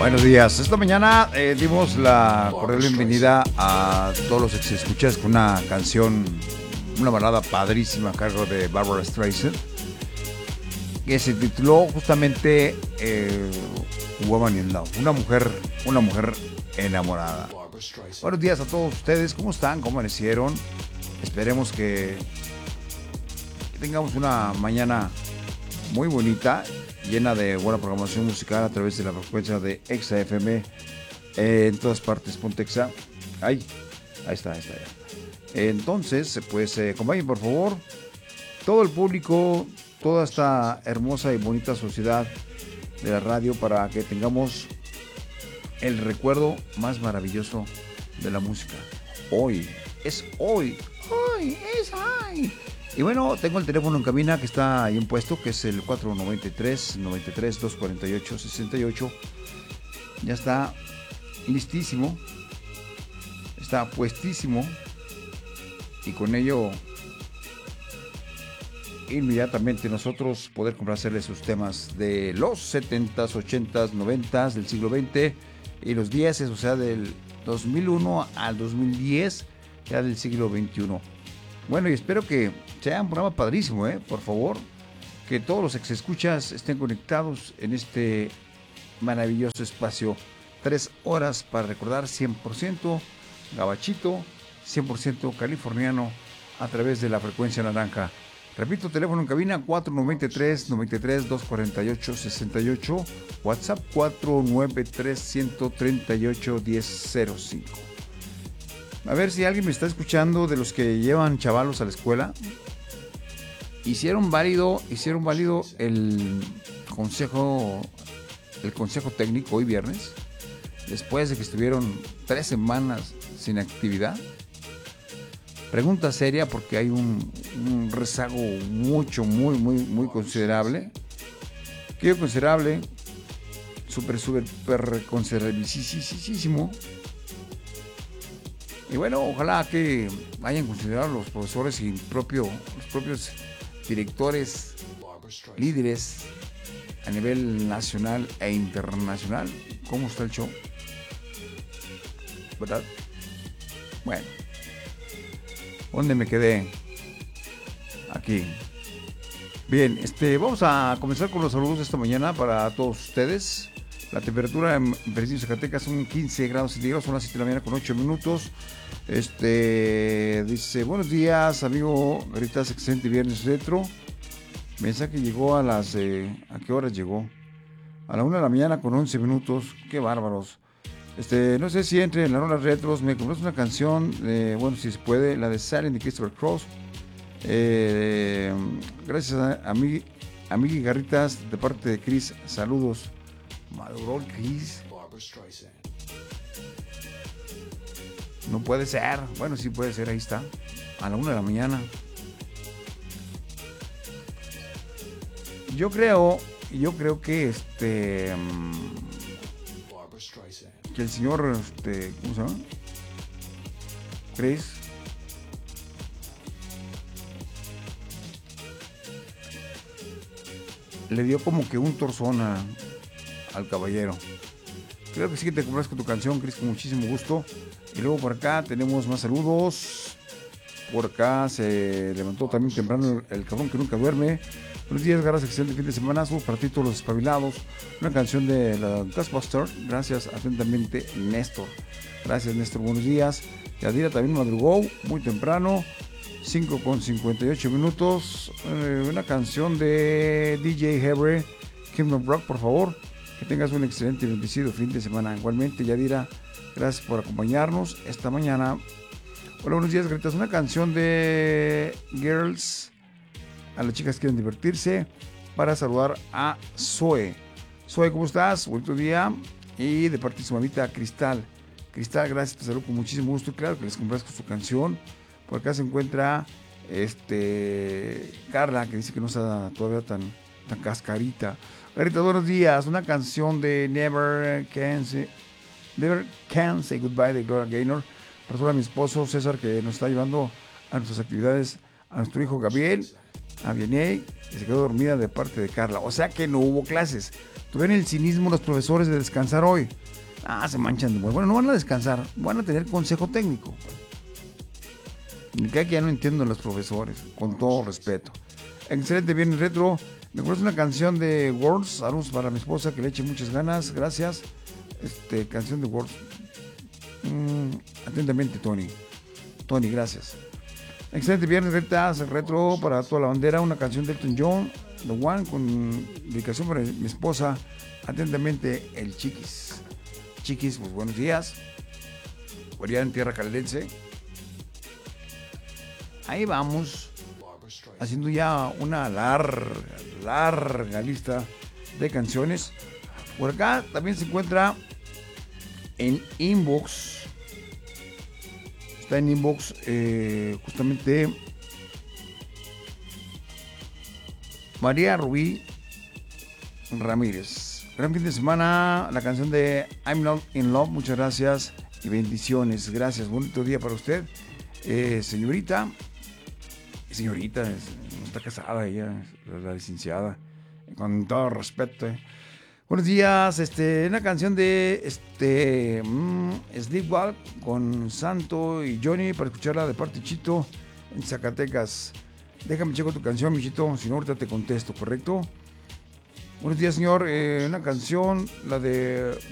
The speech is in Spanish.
Buenos días. Esta mañana dimos la cordial bienvenida a todos los ex escuchas con una canción, una balada padrísima a cargo de Barbra Streisand, que se tituló justamente Woman in Love, una mujer enamorada. Buenos días a todos ustedes, ¿cómo están? ¿Cómo amanecieron? Esperemos que tengamos una mañana muy bonita, llena de buena programación musical a través de la frecuencia de Exa FM en todas partes. Ponte Exa. Ahí está ya. Entonces, pues acompañen por favor todo el público, toda esta hermosa y bonita sociedad de la radio para que tengamos el recuerdo más maravilloso de la música. Hoy. Y bueno, tengo el teléfono en cabina que está ahí puesto, que es el 493-248-68. Ya está listísimo, está puestísimo, y con ello inmediatamente nosotros poder complacerles sus temas de los 70s, 80s, 90s del siglo XX y los 10, o sea, del 2001 al 2010, ya del siglo XXI. Bueno, y espero que sea un programa padrísimo, por favor, que todos los exescuchas estén conectados en este maravilloso espacio. 3 horas para recordar 100% gabachito, 100% californiano a través de la frecuencia naranja. Repito, teléfono en cabina 493-248-68, WhatsApp 493-138-1005. A ver si alguien me está escuchando de los que llevan chavalos a la escuela. Hicieron válido el consejo técnico hoy viernes, después de que estuvieron 3 semanas sin actividad. Pregunta seria, porque hay un rezago muy considerable. ¿Qué considerable? Súper considerabilísimo. Y bueno, ojalá que hayan considerado los profesores y los propios directores, líderes a nivel nacional e internacional. ¿Cómo está el show? ¿Verdad? Bueno, ¿dónde me quedé? Aquí. Bien, vamos a comenzar con los saludos de esta mañana para todos ustedes. La temperatura en Fresnillo, Zacatecas son 15 grados centígrados, son las 7 de la mañana con 8 minutos. Dice, buenos días, amigo Garitas, excelente viernes retro. Mensaje llegó a las... ¿a qué horas llegó? A la 1 de la mañana con 11 minutos. Qué bárbaros. No sé si entre en las rolas retros. Me compraste una canción, bueno, si se puede, la de Silent de Christopher Cross. Gracias a mí, Garritas, de parte de Chris. Saludos. Maduró el Chris. No puede ser. Bueno, sí puede ser, ahí está. A la 1 de la mañana. Yo creo que que el señor ¿cómo se llama? Chris le dio como que un torzón al caballero. Creo que sí que te compras con tu canción, Chris, con muchísimo gusto. Y luego por acá tenemos más saludos. Por acá se levantó también temprano el cabrón que nunca duerme. Buenos días, garras, excelente fin de semana. Para ti todos los espabilados. Una canción de la Taskmaster. Gracias, atentamente, Néstor. Gracias, Néstor, buenos días. Yadira también madrugó muy temprano. 5:58 minutos. Una canción de DJ Hebre, Kingdom Rock, por favor. Que tengas un excelente y bendecido fin de semana. Igualmente, Yadira, gracias por acompañarnos esta mañana. Hola, buenos días, Greta. Una canción de Girls, a las chicas que quieren divertirse, para saludar a Zoe. Zoe, ¿cómo estás? Bonito día. Y de parte de su mamita, Cristal. Cristal, gracias, te saludo con muchísimo gusto. Claro que les complazco su canción. Por acá se encuentra Carla, que dice que no está todavía tan cascarita. Garita, buenos días. Una canción de Never Can Say Goodbye de Gloria Gaynor. Para mi esposo César, que nos está llevando a nuestras actividades, a nuestro hijo Gabriel, a Vianney y se quedó dormida de parte de Carla. O sea que no hubo clases. Tuvieron el cinismo los profesores de descansar hoy. Se manchan de bueno. Bueno, no van a descansar, van a tener consejo técnico. Que ya no entiendo a los profesores, con todo respeto. Excelente viernes retro. Me acuerdo una canción de Words. Saludos para mi esposa que le eche muchas ganas. Gracias. Canción de Words. Atentamente, Tony. Tony, gracias. Excelente viernes retro para toda la bandera. Una canción de Elton John, The One, con dedicación para mi esposa. Atentamente, el Chiquis. Chiquis, pues buenos días. Por allá en tierra calerense. Ahí vamos, haciendo ya una larga lista de canciones. Por acá también se encuentra en inbox. Está en inbox justamente María Rubí Ramírez. Gran fin de semana, la canción de I'm Not in Love. Muchas gracias y bendiciones. Gracias, bonito día para usted. Señorita, no está casada ella, la licenciada, con todo respeto. Buenos días, una canción de Sleepwalk con Santo y Johnny para escucharla de parte de Chito en Zacatecas. Déjame checo tu canción, mi Chito, si no ahorita te contesto, ¿correcto? Buenos días, señor, una canción, la de